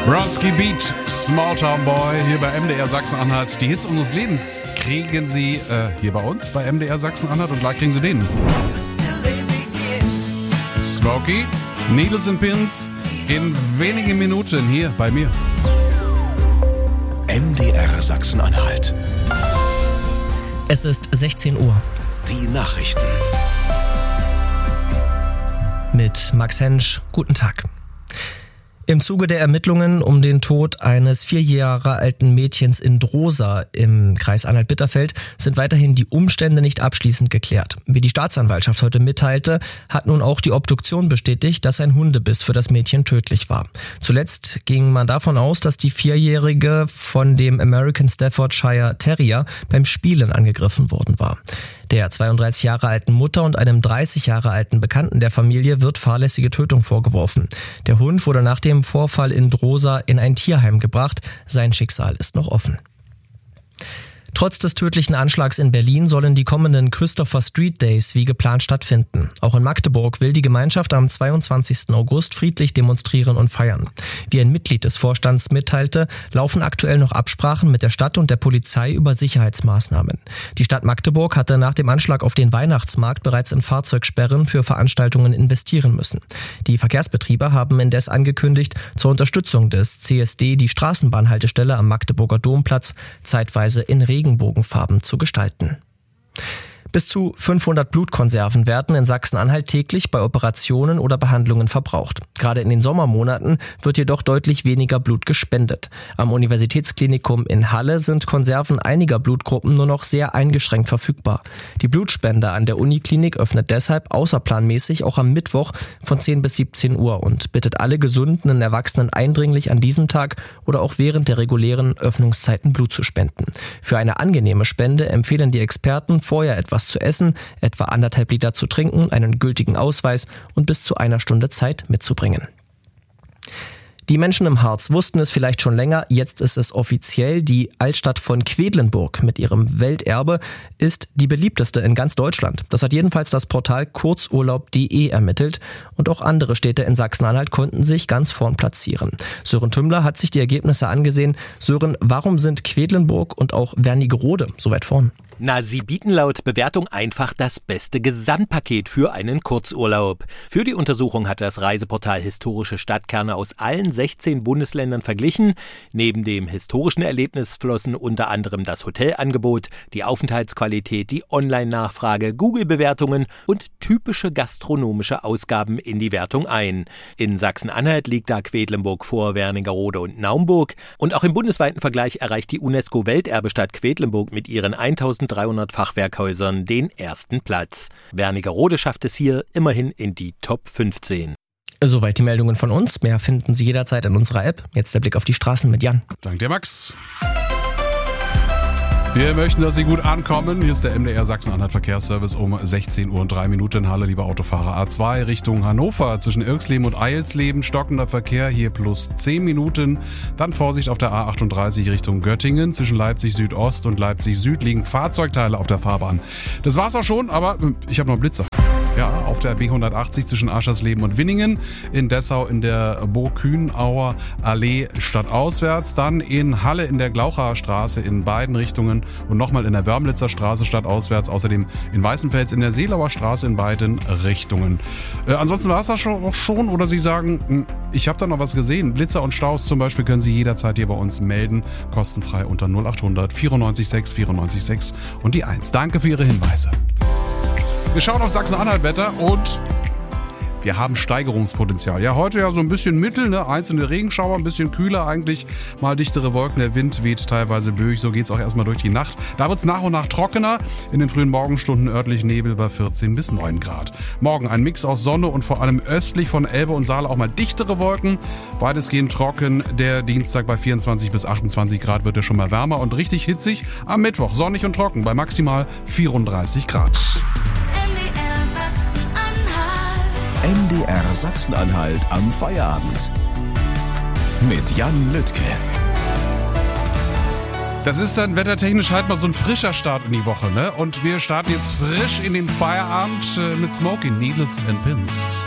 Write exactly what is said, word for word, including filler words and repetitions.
Bronski Beat, Smalltown Boy, hier bei M D R Sachsen-Anhalt. Die Hits unseres Lebens kriegen Sie äh, hier bei uns bei M D R Sachsen-Anhalt und gleich kriegen Sie den. Smokey, Needles and Pins, in wenigen Minuten hier bei mir. M D R Sachsen-Anhalt. Es ist sechzehn Uhr. Die Nachrichten. Mit Max Hensch, guten Tag. Im Zuge der Ermittlungen um den Tod eines vier Jahre alten Mädchens in Drosa im Kreis Anhalt-Bitterfeld sind weiterhin die Umstände nicht abschließend geklärt. Wie die Staatsanwaltschaft heute mitteilte, hat nun auch die Obduktion bestätigt, dass ein Hundebiss für das Mädchen tödlich war. Zuletzt ging man davon aus, dass die Vierjährige von dem American Staffordshire Terrier beim Spielen angegriffen worden war. Der zweiunddreißig Jahre alten Mutter und einem dreißig Jahre alten Bekannten der Familie wird fahrlässige Tötung vorgeworfen. Der Hund wurde nach dem Vorfall in Drosa in ein Tierheim gebracht. Sein Schicksal ist noch offen. Trotz des tödlichen Anschlags in Berlin sollen die kommenden Christopher Street Days wie geplant stattfinden. Auch in Magdeburg will die Gemeinschaft am zweiundzwanzigsten August friedlich demonstrieren und feiern. Wie ein Mitglied des Vorstands mitteilte, laufen aktuell noch Absprachen mit der Stadt und der Polizei über Sicherheitsmaßnahmen. Die Stadt Magdeburg hatte nach dem Anschlag auf den Weihnachtsmarkt bereits in Fahrzeugsperren für Veranstaltungen investieren müssen. Die Verkehrsbetriebe haben indes angekündigt, zur Unterstützung des C S D die Straßenbahnhaltestelle am Magdeburger Domplatz zeitweise in Regenbogenfarben zu gestalten. Bis zu fünfhundert Blutkonserven werden in Sachsen-Anhalt täglich bei Operationen oder Behandlungen verbraucht. Gerade in den Sommermonaten wird jedoch deutlich weniger Blut gespendet. Am Universitätsklinikum in Halle sind Konserven einiger Blutgruppen nur noch sehr eingeschränkt verfügbar. Die Blutspende an der Uniklinik öffnet deshalb außerplanmäßig auch am Mittwoch von zehn bis siebzehn Uhr und bittet alle gesunden Erwachsenen eindringlich an diesem Tag oder auch während der regulären Öffnungszeiten Blut zu spenden. Für eine angenehme Spende empfehlen die Experten, vorher etwas zu essen, etwa anderthalb Liter zu trinken, einen gültigen Ausweis und bis zu einer Stunde Zeit mitzubringen. Die Menschen im Harz wussten es vielleicht schon länger, jetzt ist es offiziell. Die Altstadt von Quedlinburg mit ihrem Welterbe ist die beliebteste in ganz Deutschland. Das hat jedenfalls das Portal kurzurlaub punkt de ermittelt und auch andere Städte in Sachsen-Anhalt konnten sich ganz vorn platzieren. Sören Tümmler hat sich die Ergebnisse angesehen. Sören, warum sind Quedlinburg und auch Wernigerode so weit vorn? Na, sie bieten laut Bewertung einfach das beste Gesamtpaket für einen Kurzurlaub. Für die Untersuchung hat das Reiseportal Historische Stadtkerne aus allen sechzehn Bundesländern verglichen. Neben dem historischen Erlebnis flossen unter anderem das Hotelangebot, die Aufenthaltsqualität, die Online-Nachfrage, Google-Bewertungen und typische gastronomische Ausgaben in die Wertung ein. In Sachsen-Anhalt liegt da Quedlinburg vor Wernigerode und Naumburg. Und auch im bundesweiten Vergleich erreicht die UNESCO-Welterbestadt Quedlinburg mit ihren eintausenddreihundert Fachwerkhäusern den ersten Platz. Wernigerode schafft es hier immerhin in die Top fünfzehn. Soweit die Meldungen von uns. Mehr finden Sie jederzeit in unserer App. Jetzt der Blick auf die Straßen mit Jan. Danke dir, Max. Wir möchten, dass Sie gut ankommen. Hier ist der M D R Sachsen-Anhalt Verkehrsservice um sechzehn Uhr und drei Minuten. Halle, liebe Autofahrer. A zwei Richtung Hannover zwischen Irksleben und Eilsleben. Stockender Verkehr hier plus zehn Minuten. Dann Vorsicht auf der A achtunddreißig Richtung Göttingen. Zwischen Leipzig Südost und Leipzig Süd liegen Fahrzeugteile auf der Fahrbahn. Das war's auch schon, aber ich habe noch einen Blitzer. Ja, auf der B hundertachtzig zwischen Aschersleben und Winningen, in Dessau in der Burg-Kühnauer Allee stadtauswärts, dann in Halle in der Glauchaer Straße in beiden Richtungen und nochmal in der Wörmlitzer Straße stadtauswärts, außerdem in Weißenfels in der Seelauer Straße in beiden Richtungen. Äh, ansonsten war es das schon, schon oder Sie sagen, ich habe da noch was gesehen, Blitzer und Staus zum Beispiel können Sie jederzeit hier bei uns melden, kostenfrei unter null achthundert vierundneunzig sechs vierundneunzig sechs und die eins. Danke für Ihre Hinweise. Wir schauen auf Sachsen-Anhalt-Wetter und wir haben Steigerungspotenzial. Ja, heute ja so ein bisschen mittel, ne? Einzelne Regenschauer, ein bisschen kühler eigentlich, mal dichtere Wolken, der Wind weht teilweise böig, so geht's auch erstmal durch die Nacht. Da wird's nach und nach trockener, in den frühen Morgenstunden örtlich Nebel bei vierzehn bis neun Grad. Morgen ein Mix aus Sonne und vor allem östlich von Elbe und Saale auch mal dichtere Wolken, weitestgehend trocken. Der Dienstag bei vierundzwanzig bis achtundzwanzig Grad wird er schon mal wärmer und richtig hitzig. Am Mittwoch sonnig und trocken bei maximal vierunddreißig Grad. M D R Sachsen-Anhalt am Feierabend. Mit Jan Lüttke. Das ist dann wettertechnisch halt mal so ein frischer Start in die Woche, ne? Und wir starten jetzt frisch in den Feierabend mit Smoky, Needles and Pins.